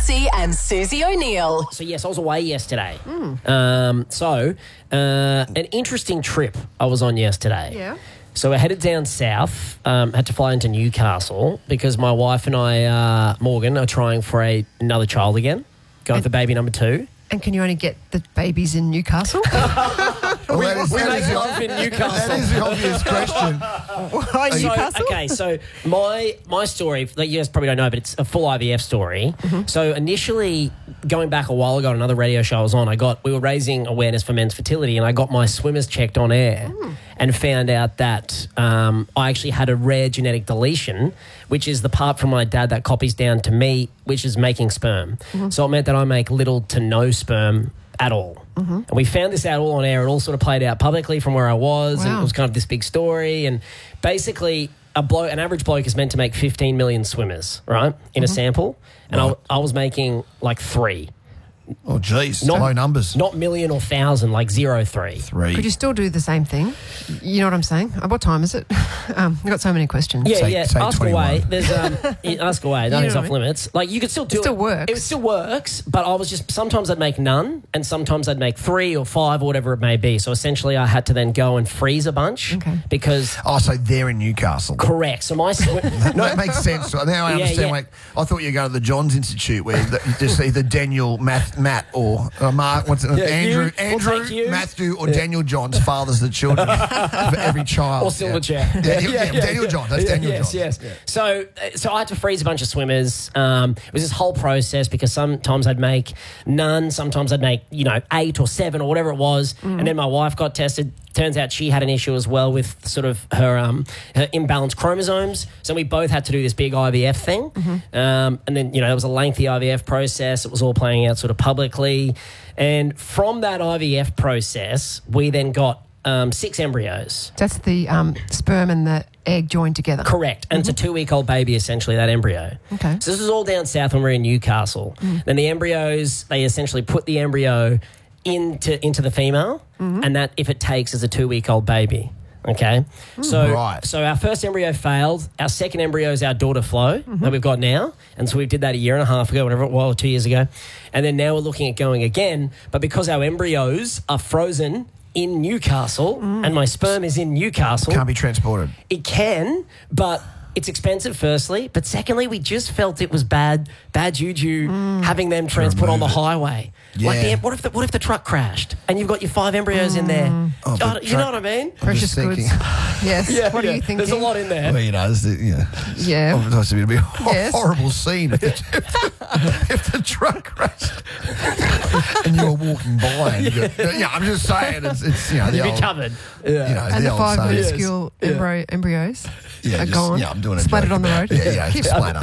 Massey and Susie O'Neill. So, yes, I was away yesterday. An interesting trip I was on yesterday. Yeah. So, we're headed down south, had to fly into Newcastle because my wife and I, Morgan, are trying for another child again, going for baby number 2. And can you only get the babies in Newcastle? We make love in Newcastle. That is the obvious question. Why Newcastle? Okay, so my story, like you guys probably don't know, but it's a full IVF story. So initially, going back a while ago on another radio show I was on, we were raising awareness for men's fertility, and I got my swimmers checked on air and found out that I actually had a rare genetic deletion, which is the part from my dad that copies down to me, which is making sperm. So it meant that I make little to no sperm at all. And we found this out all on air. It all sort of played out publicly from where I was, and it was kind of this big story. And basically, an average bloke is meant to make 15 million swimmers, right, in a sample. And I was making like 3. Oh, geez. Low numbers. Not million or thousand, like 0.3. 3. Could you still do the same thing? You know what I'm saying? What time is it? I've got so many questions. Yeah, Say ask 21. away. There's ask away. Nothing's off limits. Like you could still do it. Still works. It still works, but I was just sometimes I'd make none, and sometimes I'd make 3 or 5 or whatever it may be. So essentially, I had to then go and freeze a bunch because. Oh, so they're in Newcastle. Correct. So my That makes sense. Now I understand. yeah. Like, I thought you go to the Johns Institute where you just either Daniel, Matt, or Mark. What's it? Andrew, Matthew, or Daniel Johns fathers the children for every child. Or Silverchair. Daniel Johns. That's Daniel Johns. Yes. Yeah. So I had to freeze a bunch of swimmers. It was this whole process because sometimes I'd make none, sometimes I'd make 8 or 7 or whatever it was, and then my wife got tested. Turns out she had an issue as well with sort of her imbalanced chromosomes. So we both had to do this big IVF thing. And then, it was a lengthy IVF process. It was all playing out sort of publicly. And from that IVF process, we then got 6 embryos. That's the sperm and the egg joined together. Correct. And it's a 2-week-old baby, essentially, that embryo. Okay. So this was all down south when we were in Newcastle. Then the embryos, they essentially put the embryo into the female, and that, if it takes, is a 2-week-old baby. Okay? So our first embryo failed. Our second embryo is our daughter Flo that we've got now. And so we did that a year and a half ago, whatever it was, 2 years ago. And then now we're looking at going again. But because our embryos are frozen in Newcastle and my sperm is in Newcastle. Can't be transported. It can, but it's expensive, firstly. But secondly, we just felt it was bad juju having them transport on the highway. Yeah. Like, what if the truck crashed and you've got your 5 embryos in there? You know what I mean? Precious goods. Yes. What are you thinking? There's a lot in there. Well, it's obviously it'd be a horrible scene if the truck crashed and you were walking by. And I'm just saying, it's You'd be covered. And the 5 minuscule embryos are gone. Yeah, I'm doing it. Splattered on the road. Keep splatter.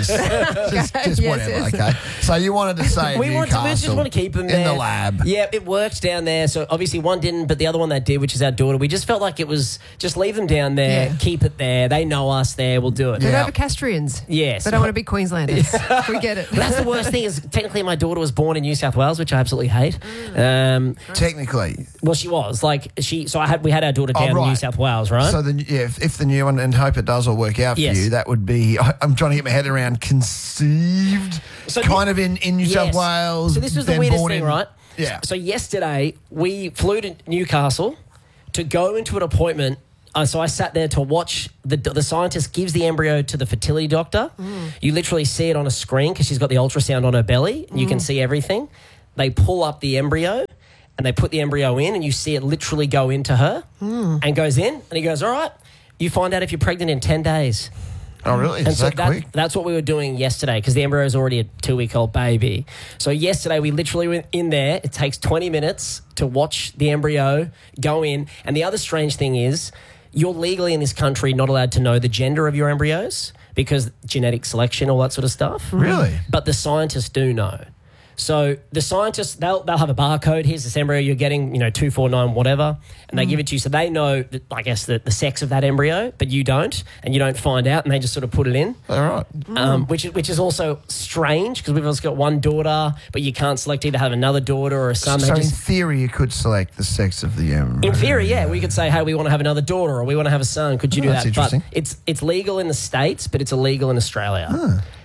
Just whatever. Yes. Okay. So you wanted to say we just want to keep them there in the lab. Yeah, it worked down there. So obviously one didn't, but the other one that did, which is our daughter, we just felt like it was just leave them down there, keep it there. They know us there. We'll do it. They're Novocastrians. Yes. They don't want to be Queenslanders. We get it. That's the worst thing is technically my daughter was born in New South Wales, which I absolutely hate. Technically. Well, she was. We had our daughter down in New South Wales, right? So if the new one, and hope it does all work out for you, that would be, I'm trying to get my head around conceived, in New South Wales. So this was the weirdest thing, right? Yeah. So yesterday we flew to Newcastle to go into an appointment. So I sat there to watch the scientist gives the embryo to the fertility doctor. You literally see it on a screen because she's got the ultrasound on her belly. You can see everything. They pull up the embryo and they put the embryo in and you see it literally go into her and goes in. And he goes, all right, you find out if you're pregnant in 10 days. Oh, really? And so that's what we were doing yesterday because the embryo is already a 2-week-old baby. So yesterday we literally went in there. It takes 20 minutes to watch the embryo go in. And the other strange thing is you're legally in this country not allowed to know the gender of your embryos because genetic selection, all that sort of stuff. Really? But the scientists do know. So the scientists, they'll have a barcode. Here's this embryo you're getting, 249, whatever, and they give it to you. So they know, I guess, the sex of that embryo, but you don't, and you don't find out, and they just sort of put it in. All right. Which is also strange because we've also got one daughter, but you can't select either have another daughter or a son. So in theory, you could select the sex of the embryo. In theory, yeah. We could say, hey, we want to have another daughter or we want to have a son. Could you do that? That's interesting. But it's legal in the States, but it's illegal in Australia.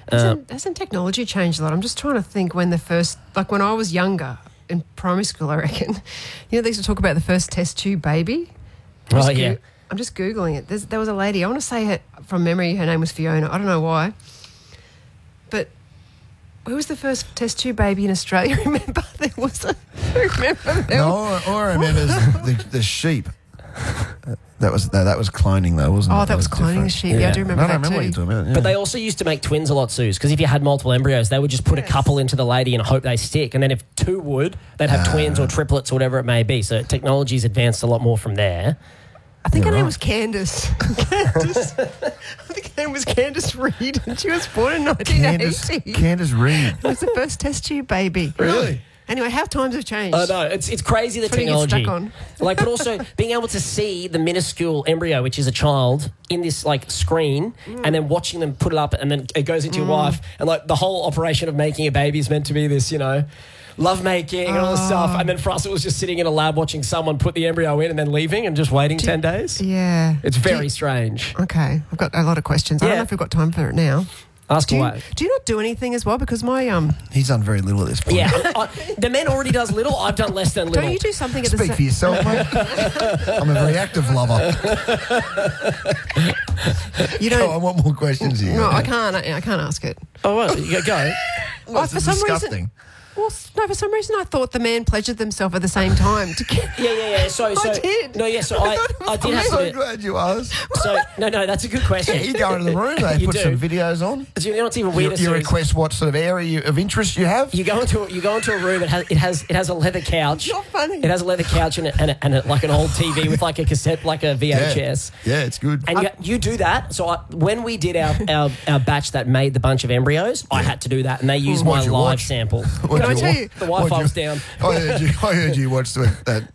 Hasn't technology changed a lot? I'm just trying to think when when I was younger, in primary school, I reckon, they used to talk about the first test tube baby. I'm just Googling it. There was a lady, I want to say from memory, her name was Fiona. I don't know why. But who was the first test tube baby in Australia? Remember? There was a... No, all I remember is the sheep. That was cloning, though, wasn't it? Oh, that was cloning the sheep. Yeah, I do remember that I remember too. what you're talking about. Yeah. But they also used to make twins a lot, Suze, because if you had multiple embryos, they would just put a couple into the lady and hope they stick. And then if two would, they'd have twins or triplets or whatever it may be. So technology's advanced a lot more from there. I think her name was Candace. I think her name was Candace Reed, and she was born in 1980. Candace Reed. It was the first test tube baby. Really? Anyway, how times have changed. I know. It's crazy, the What do you get technology. stuck on? But also being able to see the minuscule embryo, which is a child, in this screen, and then watching them put it up, and then it goes into your wife, and the whole operation of making a baby is meant to be this, love making and all this stuff. And then for us, it was just sitting in a lab watching someone put the embryo in and then leaving and just waiting 10 days. Yeah. It's very strange. Okay. I've got a lot of questions. I don't know if we've got time for it now. Ask away. Do you not do anything as well? Because my He's done very little at this point. Yeah, the man already does little. I've done less than little. Don't you do something at Speak for yourself, mate. I'm a very active lover. You don't. I want more questions here. No, I can't. I can't ask it. Oh, well, you go. Well, for some reason. Well, no, for some reason I thought the man pleasured themselves at the same time. Yeah. So I did. No, yeah. So I did have I'm so to. glad you asked. So no, that's a good question. Yeah, you go into the room, they You put do. some videos on. Do you know what's even weirder? You request what sort of area of interest you have. You go into a room. It has a leather couch. You're funny. It has a leather couch and like an old TV with like a cassette, like a VHS. Yeah, it's good. And you do that. So when we did our batch that made the bunch of embryos, I had to do that, and they used my What'd you live watch? sample. Can I tell you? The Wi-Fi was down. I heard you watched the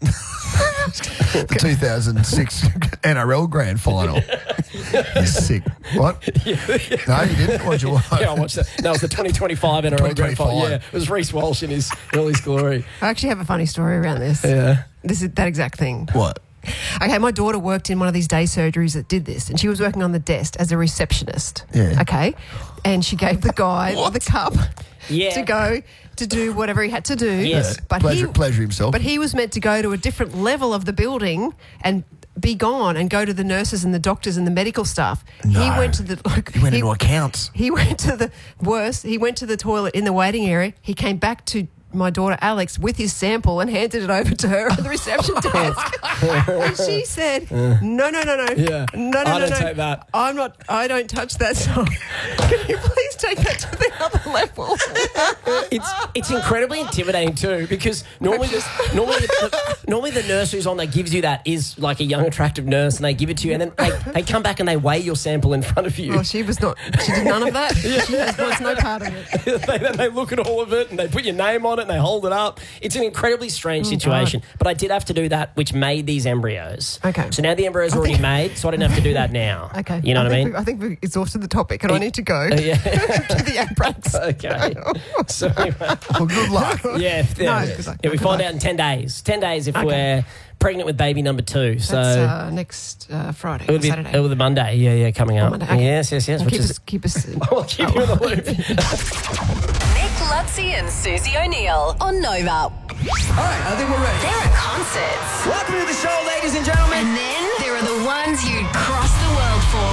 2006 NRL Grand Final. You're sick. What? No, you didn't. What'd you watch? Yeah, I watched that. No, it was the 2025 NRL Grand Final. 2025. Yeah, it was Reece Walsh in his glory. I actually have a funny story around this. Yeah. This is that exact thing. What? Okay, my daughter worked in one of these day surgeries that did this, and she was working on the desk as a receptionist. Yeah. Okay, and she gave the guy the cup to go to do whatever he had to do. Yes. But Pleasure himself. But he was meant to go to a different level of the building and be gone and go to the nurses and the doctors and the medical staff. No. He went to the He went into accounts. He went to the worst. He went to the toilet in the waiting area. He came back to my daughter Alex with his sample and handed it over to her at the reception desk. And she said, no. Yeah. No. I don't take that. I don't touch that. So can you please take that to the other level? It's incredibly intimidating too, because normally the nurse who's on that gives you that is like a young attractive nurse, and they give it to you, and then they come back and they weigh your sample in front of you. Oh, she did none of that. She was no part of it. Then they look at all of it and they put your name on it and they hold it up. It's an incredibly strange situation. But I did have to do that, which made these embryos. Okay. So now the embryos are already made, so I didn't have to do that now. Okay. You know what I mean? I think we've exhausted the topic and I need to go Yeah. to the Ambrax. Okay. So anyway, Well, good luck. yeah, we find out in 10 days. 10 days if we're pregnant with baby number 2. So That's next Friday, it'll be Saturday. the Monday. Yeah, coming up. Monday, okay. Yes. And Which is, keep us. I'll keep you in the loop. Nick Lutzi and Susie O'Neill on Nova. All right, I think we're ready. There are concerts. Welcome to the show, ladies and gentlemen. And then there are the ones you'd cross the world for.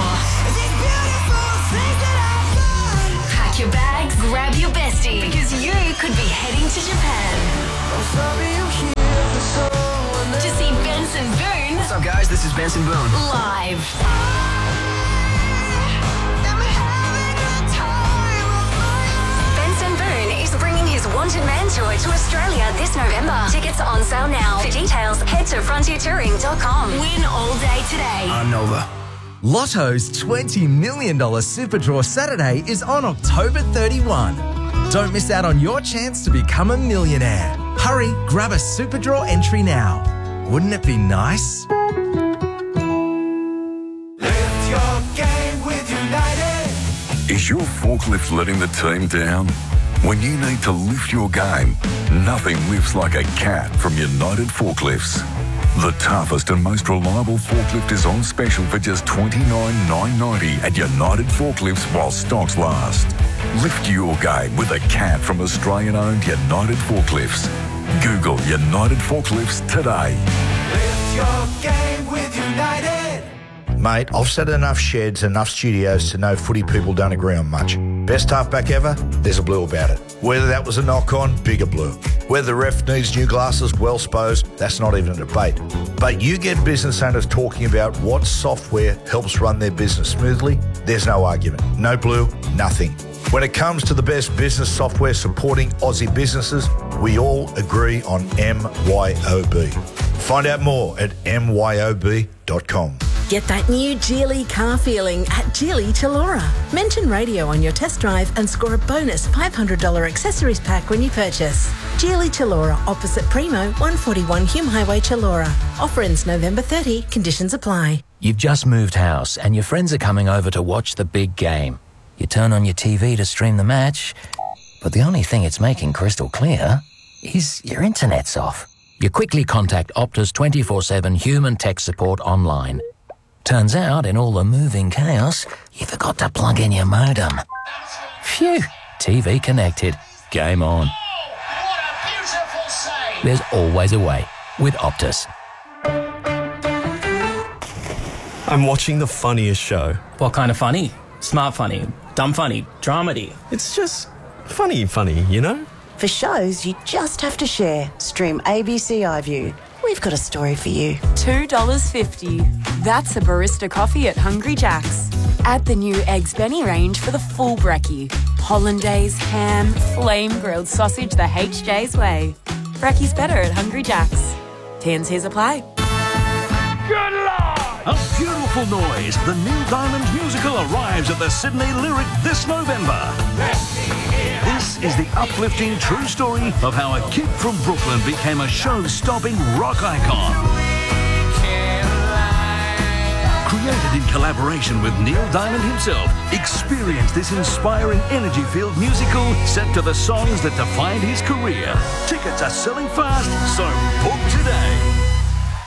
Pack your bags, grab your bestie, because you could be heading to Japan. To see Benson Boone What's up, guys? This is Benson Boone. live. Benson Boone is bringing his Wanted Man tour to Australia this November. Tickets are on sale now. For details, head to frontiertouring.com. Win all day today. On Nova. Lotto's $20 million Super Draw Saturday is on October 31. Don't miss out on your chance to become a millionaire. Hurry, grab a Super Draw entry now. Wouldn't it be nice? Lift your game with United. Is your forklift letting the team down? When you need to lift your game, nothing lifts like a cat from United Forklifts. The toughest and most reliable forklift is on special for just $29,990 at United Forklifts while stocks last. Lift your game with a cat from Australian-owned United Forklifts. Google United Forklifts today. Lift your game with United. Mate, I've sat in enough sheds, enough studios to know footy people don't agree on much. Best halfback ever? There's a blue about it. Whether that was a knock-on, bigger blue. Whether the ref needs new glasses, well supposed, that's not even a debate. But you get business owners talking about what software helps run their business smoothly, there's no argument. No blue, nothing. When it comes to the best business software supporting Aussie businesses, we all agree on MYOB. Find out more at myob.com. Get that new Geely car feeling at Geely Chilora. Mention radio on your test drive and score a bonus $500 accessories pack when you purchase. Geely Chilora, opposite Primo, 141 Hume Highway, Chilora. Offer ends November 30. Conditions apply. You've just moved house and your friends are coming over to watch the big game. You turn on your TV to stream the match, but the only thing it's making crystal clear is your internet's off. You quickly contact Optus 24/7 human tech support online. Turns out, in all the moving chaos, you forgot to plug in your modem. Phew, TV connected. Game on. What a beautiful save! There's always a way with Optus. I'm watching the funniest show. What kind of funny? Smart funny, dumb funny, dramedy. It's just funny, you know? For shows you just have to share, stream ABC iView. We've got a story for you. $2.50. That's a barista coffee at Hungry Jack's. Add the new Eggs Benny range for the full brekkie. Hollandaise, ham, flame grilled sausage the HJ's way. Brekkie's better at Hungry Jack's. T&Cs apply. Good Lord! A beautiful noise. The Neil Diamond musical arrives at the Sydney Lyric this November. This is the uplifting true story of how a kid from Brooklyn became a show-stopping rock icon. Created in collaboration with Neil Diamond himself, experience this inspiring energy-filled musical set to the songs that defined his career. Tickets are selling fast, so book today.